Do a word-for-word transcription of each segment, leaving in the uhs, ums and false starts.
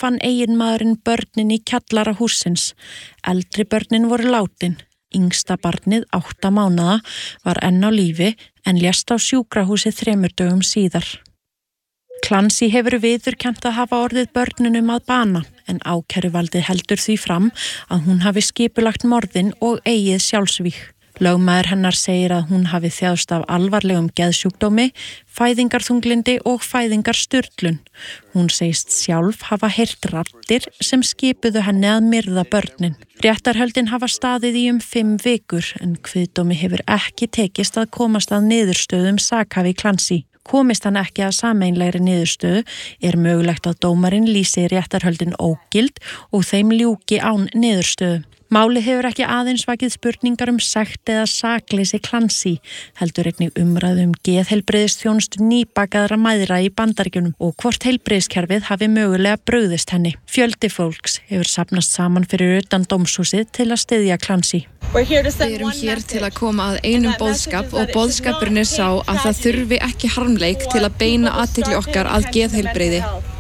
fann eiginmaðurinn börnin í kjallara hússins. Eldri börnin voru látin. Yngsta barnið, átta mánaða, var enn á lífi en lést á sjúkrahúsi þremur dögum síðar. Clancy hefur viðurkennt að hafa orðið börnunum að bana en ákæruvaldið heldur því fram að hún hafi skipulagt morðin og eigið sjálfsvíg. Lögmaður hennar segir að hún hafi þjáðst af alvarlegum geðsjúkdómi, fæðingarþunglindi og fæðingarsturlun. Hún segist sjálf hafa heyrt raddir sem skipuðu henni að myrða börnin. Réttarhöldin hafa staðið í um fimm vikur en kviðdómi hefur ekki tekist að komast að niðurstöðum sakhafi Clancy. Komist hann ekki að sameiginlegri niðurstöðu er mögulegt að dómarinn lýsi réttarhöldin ógild og þeim ljúki án niðurstöðu. Máli hefur ekki aðeins vakið spurningar um sekt eða sakleysi Clancy, heldur einnig umræðu um geðheilbrigðisþjónustu nýbakaðra mæðra í Bandaríkjunum og hvort heilbrigðiskerfið hafi mögulega brugðist henni. Fjöldi fólks hefur safnast saman fyrir utan dómshúsið til að styðja Clancy. Við erum hér til að koma að einum boðskap og boðskapurinn er sá að það þurfi ekki harmleik til að beina athygli okkar að geðheilbrigði.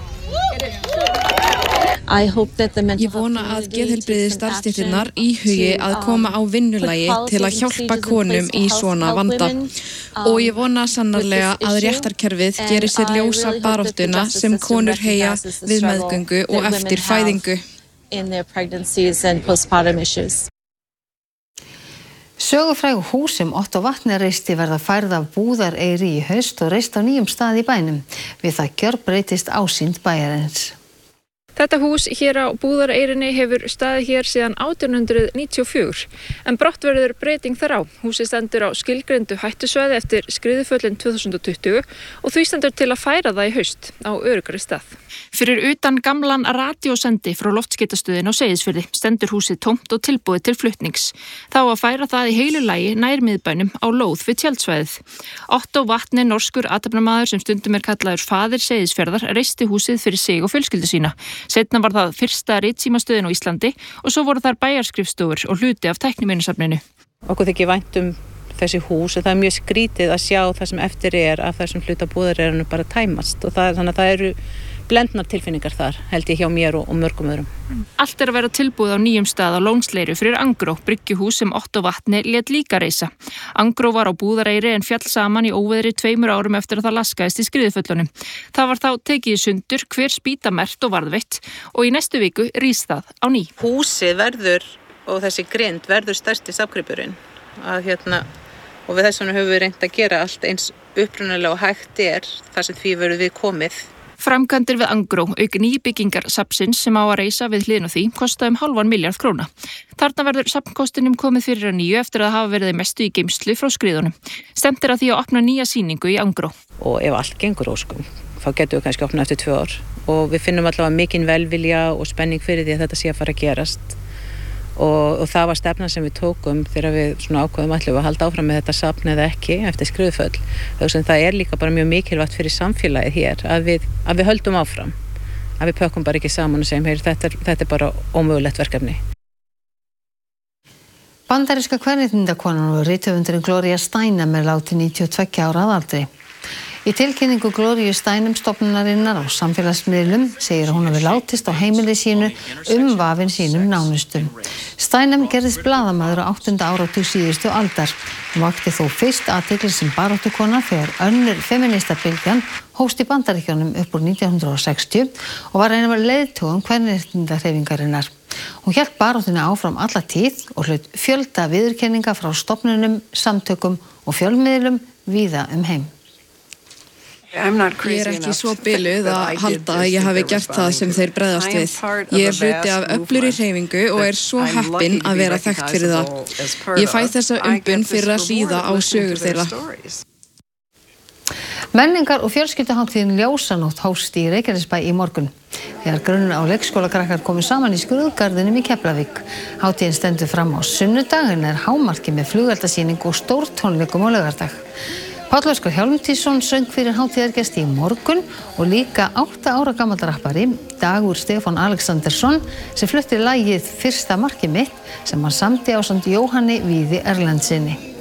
Ég vona að geðheilbrigði starfsstéttirnar íhugi að koma á vinnulagi til að hjálpa konum í svona vanda og ég vona sannarlega að réttarkerfið gerir sér ljósa baráttuna sem konur heyja við meðgöngu og eftir fæðingu. Sögufrægu hús sem Otto Vatne reisti verða færð af Búðareyri í haust og reist á nýjum stað í bænum. Við það gjörbreytist ásýnd bæjarins. Þetta hús hér á Búðareyrinni hefur staðið hér síðan átján hundruð níutíu og fjögur, en brátt verður breyting þar á. Húsið stendur á skilgreindu hættusvæði eftir skriðuföllin tvö þúsund tuttugu og því stendur til að færa það í haust á öruggari stað. Fyrir utan gamlan radíósendi frá loftskeytastöðin á Seyðisfirði stendur húsið tómt og tilbúið til flutnings. Þá að færa það í heilu lagi nær miðbænum á lóð við tjaldsvæðið. Otto Vatne, norskur athafnamaður sem stundum er kallaður faðir Seyðisfjarðar, reisti húsið fyrir sig og fjölskyldu sína. Seinna var það fyrsta ritsímastöðin á Íslandi og svo voru þar bæjarskrifstofur og hluti af tækniminjasafninu. Okkur þykir vænt um þessi hús og það er mjög skrítið að sjá það sem eftir er af þessum hluta Búðareyrinu bara tæmast og það, þannig að það eru blendnar tilfinningar þar, held ég hjá mér og, og mörgum öðrum. Allt er að vera tilbúið á nýjum stað á Lónsleiru fyrir Angró, bryggjuhús sem Otto Vatne lét líka reisa. Angró var á Búðareyri en fjall saman í óveðri tveimur árum eftir að það laskaðist í skriðuföllunum. Það var þá tekið í sundur, hver spýta merkt og varðveitt og í næstu viku rís það á ný. Húsið verður og þessi grind verður stærsti safngripurinn að hérna og við þess vegna höfum við reynt að gera allt eins upprunalega og hægt er þar sem því verður við komið. Framkvæmdir við Angró, auk nýbyggingar safnsins sem á að reisa við hliðin á því, kostaði um hálfan milljarð króna. Þarna verður safnkostinum komið fyrir að nýju eftir að hafa verið mestu í geymslu frá skriðunum. Stemt er að því að opna nýja sýningu í Angró. Og ef allt gengur óskum, þá getum við kannski opnað eftir tvö ár. Og við finnum allavega mikinn velvilja og spenning fyrir því að þetta sé að fara að gerast. Og, og það var stefnan sem við tókum þegar við svona ákveðum allir að halda áfram með þetta safn eða ekki eftir skriðuföll. Það er líka bara mjög mikilvægt fyrir samfélagið hér að við, að við höldum áfram, að við pökkum bara ekki saman og segjum heyr, þetta, er, þetta er bara ómögulegt verkefni. Bandaríska kvenréttindakonan og rithöfundurinn Gloria Steinem er látin níutíu og tveggja ára að aldri. Í tilkynningu Glóríu Steinem stofnunarinnar á samfélagsmiðlum segir að hún hafi látist á heimili sínu umvafin sínum nánustum. Steinem gerðist blaðamaður á áttunda áratug síðustu aldar. Hún vakti þó fyrst athygli sem baráttukona þegar önnur feministabylgjan hófst í Bandaríkjunum upp úr nítján hundruð og sextíu og var ein af leiðtogum kvenréttindahreyfingarinnar. Hún hélt baráttunni áfram alla tíð og hlaut fjölda viðurkenninga frá stofnunum, samtökum og fjölmiðlum víða um heim. Ég er ekki svo biluð að halda að ég hafi gert það sem þeir bregðast við. Ég er hluti af öflugri hreyfingu og er svo heppin að vera þekkt fyrir það. Ég fæ þessa umbun fyrir að hlýða á sögur þeirra. Menningar- og fjölskylduhátíðin Ljósanótt hófst í Reykjanesbæ í morgun. Þegar grunn á leikskólakrakkar komu saman í skrúðgarðinum í Keflavík. Hátíðin stendur fram á sunnudag en er hámarki með flugeldasýning og stórtónleikum á laugardag. Páll Óskar Hjálmtýsson söng fyrir hátíðargesti í morgun og líka átta ára gamall rappari, Dagur Stefán Alexandersson, sem flutti lagið Fyrsta markið mitt sem hann samdi ásamt Jóhanni Víði Erlendsinni.